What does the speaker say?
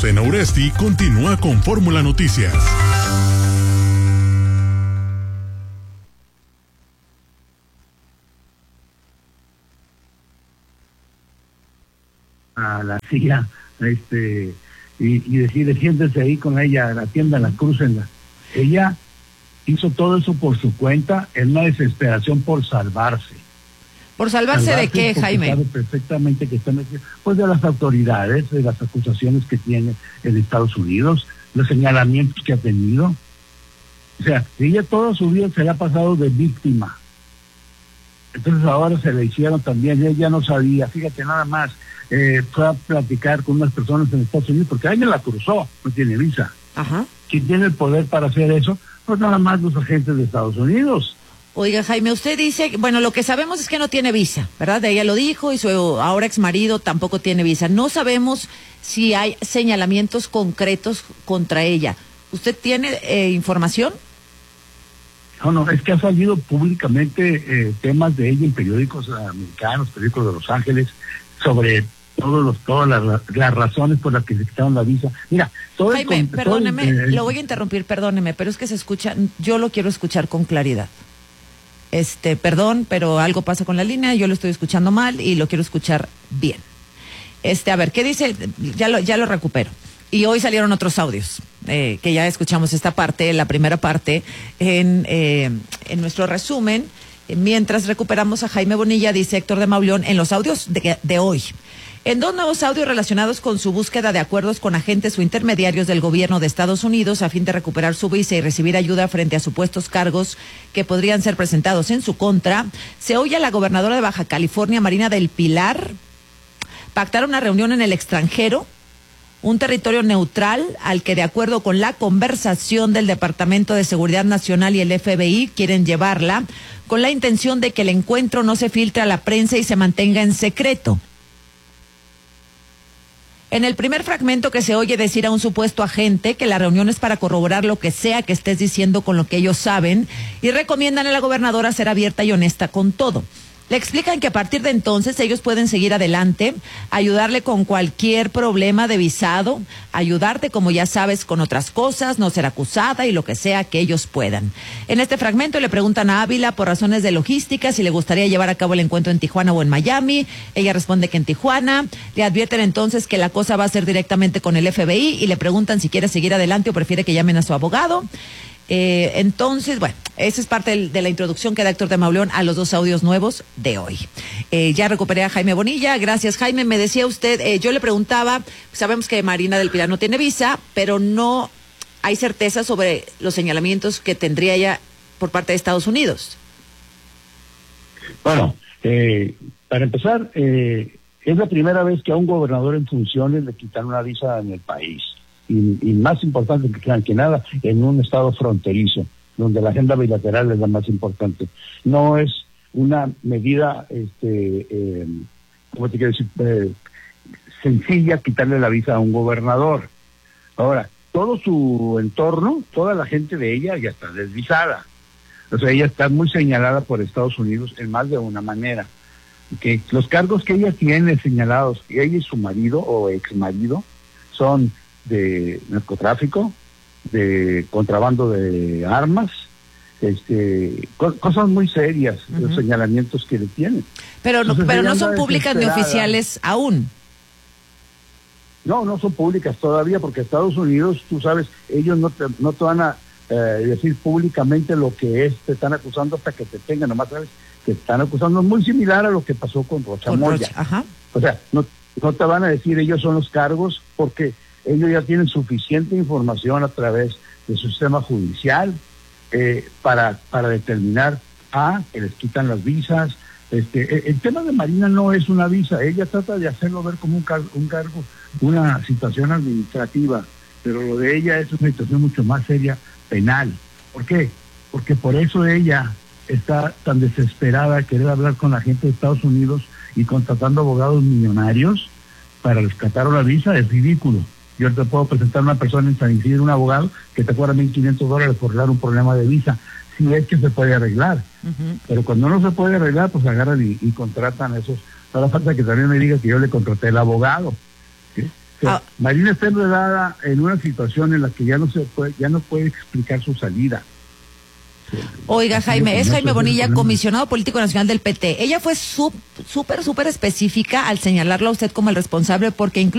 Cadena Uresti continúa con Fórmula Noticias. A la CIA, y decirle, siéntese ahí con ella, atiéndala, crúcenla. Ella hizo todo eso por su cuenta, en una desesperación por salvarse. ¿Por salvarse de qué, Jaime? Sabe perfectamente que están, pues, de las autoridades, de las acusaciones que tiene en Estados Unidos, los señalamientos que ha tenido. O sea, ella toda su vida se la ha pasado de víctima. Entonces ahora se le hicieron también, ella no sabía, fíjate nada más, fue a platicar con unas personas en Estados Unidos, porque alguien la cruzó, no tiene visa. Ajá. ¿Quién tiene el poder para hacer eso? Pues nada más los agentes de Estados Unidos. Oiga, Jaime, usted dice, bueno, lo que sabemos es que no tiene visa, ¿verdad? Ella lo dijo y su ahora exmarido tampoco tiene visa. No sabemos si hay señalamientos concretos contra ella. ¿Usted tiene información? No, es que ha salido públicamente temas de ella en periódicos americanos, periódicos de Los Ángeles, sobre todas las razones por las que se quitaron la visa. Mira, Jaime, perdóneme, lo voy a interrumpir, perdóneme, pero es que se escucha, yo lo quiero escuchar con claridad. Perdón, pero algo pasa con la línea, yo lo estoy escuchando mal y lo quiero escuchar bien. A ver, ¿qué dice? Ya lo recupero. Y hoy salieron otros audios, que ya escuchamos esta parte, la primera parte, en nuestro resumen. Mientras recuperamos a Jaime Bonilla, dice Héctor de Mauleón, en los audios de hoy. En 2 nuevos audios relacionados con su búsqueda de acuerdos con agentes o intermediarios del gobierno de Estados Unidos a fin de recuperar su visa y recibir ayuda frente a supuestos cargos que podrían ser presentados en su contra, se oye a la gobernadora de Baja California, Marina del Pilar, pactar una reunión en el extranjero, un territorio neutral al que, de acuerdo con la conversación del Departamento de Seguridad Nacional y el FBI, quieren llevarla con la intención de que el encuentro no se filtre a la prensa y se mantenga en secreto. En el primer fragmento que se oye decir a un supuesto agente que la reunión es para corroborar lo que sea que estés diciendo con lo que ellos saben y recomiendan a la gobernadora ser abierta y honesta con todo. Le explican que a partir de entonces ellos pueden seguir adelante, ayudarle con cualquier problema de visado, ayudarte, como ya sabes, con otras cosas, no ser acusada y lo que sea que ellos puedan. En este fragmento le preguntan a Ávila por razones de logística si le gustaría llevar a cabo el encuentro en Tijuana o en Miami. Ella responde que en Tijuana. Le advierten entonces que la cosa va a ser directamente con el FBI y le preguntan si quiere seguir adelante o prefiere que llamen a su abogado. Entonces, bueno, esa es parte de la introducción que da Héctor de Mauleón a los 2 audios nuevos de hoy. Ya recuperé a Jaime Bonilla. Gracias, Jaime. Me decía usted, yo le preguntaba, sabemos que Marina del Pilar no tiene visa, pero no hay certeza sobre los señalamientos que tendría ella por parte de Estados Unidos. Bueno, para empezar, es la primera vez que a un gobernador en funciones le quitan una visa en el país. Y más importante que nada, en un estado fronterizo, donde la agenda bilateral es la más importante. No es una medida, ¿cómo te quiero decir? Sencilla quitarle la visa a un gobernador. Ahora, todo su entorno, toda la gente de ella ya está desvisada. O sea, ella está muy señalada por Estados Unidos en más de una manera. Que los cargos que ella tiene señalados, ella y su marido o exmarido, son de narcotráfico, de contrabando de armas, cosas muy serias, los señalamientos que le tienen. Pero no son públicas ni oficiales aún. No son públicas todavía, porque Estados Unidos, tú sabes, ellos no te van a decir públicamente lo que es, te están acusando hasta que te tengan, nomás sabes que te están acusando, muy similar a lo que pasó con Rocha Moya. Ajá. O sea, no te van a decir ellos son los cargos, porque ellos ya tienen suficiente información a través de su sistema judicial para determinar que les quitan las visas. El tema de Marina no es una visa, ella trata de hacerlo ver como un cargo, una situación administrativa, pero lo de ella es una situación mucho más seria, penal. ¿Por qué? Porque por eso ella está tan desesperada de querer hablar con la gente de Estados Unidos y contratando abogados millonarios para rescatar una visa. Es ridículo. Yo te puedo presentar a una persona en San Isidro, un abogado, que te cobra $1,500 por arreglar un problema de visa, si es que se puede arreglar. Pero cuando no se puede arreglar, pues agarran y contratan esos. Ahora falta que también me diga que yo le contraté el abogado, ¿sí? O sea, Marina está enredada en una situación en la que ya no puede explicar su salida. Oiga, Jaime, es Jaime Bonilla, comisionado político nacional del PT. Ella fue súper específica al señalarlo a usted como el responsable, porque incluso